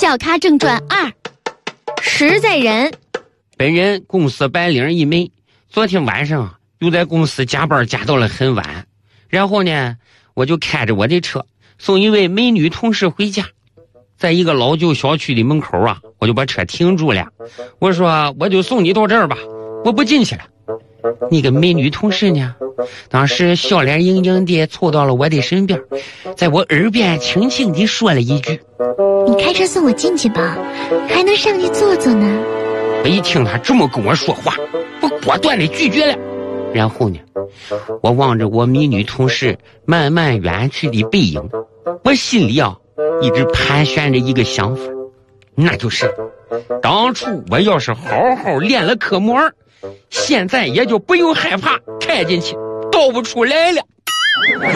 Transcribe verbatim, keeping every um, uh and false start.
小咖正传二，实在人。 本人公司白领一枚，昨天晚上又在公司加班加到了很晚，然后呢，我就开着我的车送一位美女同事回家。在一个老旧小区的门口啊，我就把车停住了。我说我就送你到这儿吧，我不进去了。那个美女同事呢，当时笑脸盈盈地凑到了我的身边，在我耳边轻轻地说了一句： 你开车送我进去吧，还能上去坐坐呢。 我一听他这么跟我说话，我果断地拒绝了。然后呢，我望着我美女同事慢慢远去的背影，我心里啊一直盘旋着一个想法，那就是当初我要是好好练了科目二，现在也就不用害怕开进去倒不出来了。